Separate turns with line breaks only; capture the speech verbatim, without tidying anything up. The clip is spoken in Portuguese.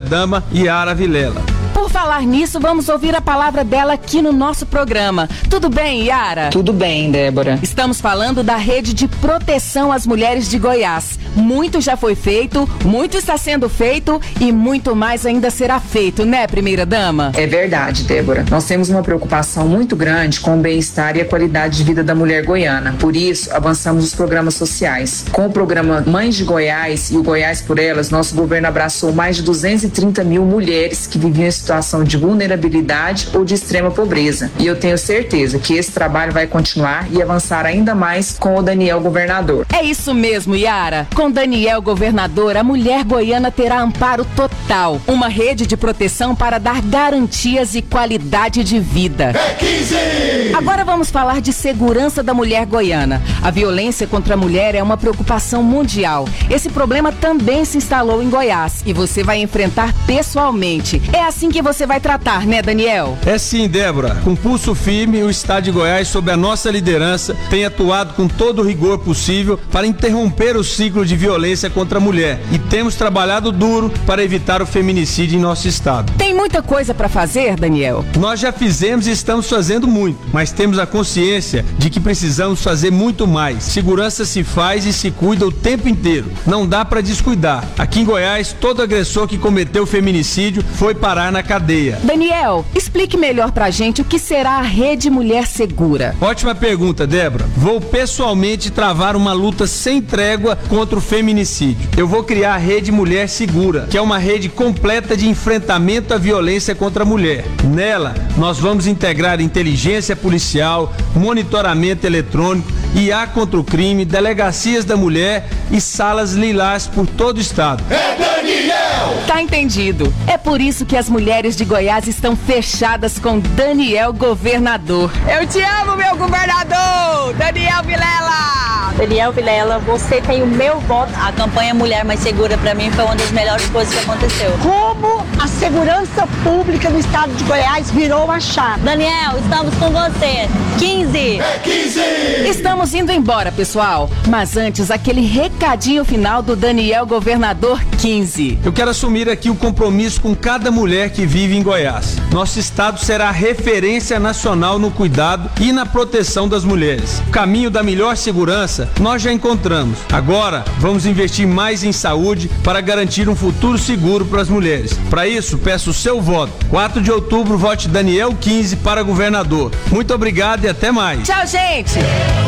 primeira-dama Yara Vilela.
Por falar nisso, vamos ouvir a palavra dela aqui no nosso programa. Tudo bem, Yara?
Tudo bem, Débora.
Estamos falando da rede de proteção às mulheres de Goiás. Muito já foi feito, muito está sendo feito e muito mais ainda será feito, né, primeira-dama?
É verdade, Débora. Nós temos uma preocupação muito grande com o bem-estar e a qualidade de vida da mulher goiana. Por isso, avançamos os programas sociais. Com o programa Mães de Goiás e o Goiás por Elas, nosso governo abraçou mais de duzentos e trinta mil mulheres que viviam em situação de vulnerabilidade ou de extrema pobreza. E eu tenho certeza que esse trabalho vai continuar e avançar ainda mais com o Daniel Governador.
É isso mesmo, Yara. Com Daniel Governador, a mulher goiana terá amparo total. Uma rede de proteção para dar garantias e qualidade de vida.
É quinze!
Agora vamos falar de segurança da mulher goiana. A violência contra a mulher é uma preocupação mundial. Esse problema também se instalou em Goiás e você vai enfrentar pessoalmente. É assim que você vai tratar, né, Daniel?
É sim, Débora. Com pulso firme, o Estado de Goiás, sob a nossa liderança, tem atuado com todo o rigor possível para interromper o ciclo de violência contra a mulher e temos trabalhado duro para evitar o feminicídio em nosso estado.
Tem muita coisa para fazer, Daniel?
Nós já fizemos e estamos fazendo muito, mas temos a consciência de que precisamos fazer muito mais. Segurança se faz e se cuida o tempo inteiro. Não dá para descuidar. Aqui em Goiás, todo agressor que cometeu feminicídio foi parar na cadeia.
Daniel, explique melhor pra gente o que será a Rede Mulher Segura.
Ótima pergunta, Débora. Vou pessoalmente travar uma luta sem trégua contra o feminicídio. Eu vou criar a Rede Mulher Segura, que é uma rede completa de enfrentamento à violência contra a mulher. Nela, nós vamos integrar inteligência policial, monitoramento eletrônico, I A contra o crime, delegacias da mulher e salas lilás por todo o estado.
É Daniel!
Tá entendido. É por isso que as mulheres de Goiás estão fechadas com Daniel Governador. Eu te amo, meu governador! Daniel Vilela!
Daniel Vilela, você tem o meu voto. A campanha Mulher Mais Segura, pra mim, foi uma das melhores coisas que aconteceu.
Como a segurança pública no estado de Goiás virou a chave.
Daniel, estamos com você. quinze!
É quinze!
Estamos indo embora, pessoal. Mas antes, aquele recadinho final do Daniel Governador quinze.
Eu quero assumir aqui o compromisso com cada mulher que vive em Goiás. Nosso estado será referência nacional no cuidado e na proteção das mulheres. O caminho da melhor segurança nós já encontramos. Agora, vamos investir mais em saúde para garantir um futuro seguro para as mulheres. Para isso, peço o seu voto. quatro de outubro, vote Daniel quinze para governador. Muito obrigado e até mais.
Tchau, gente!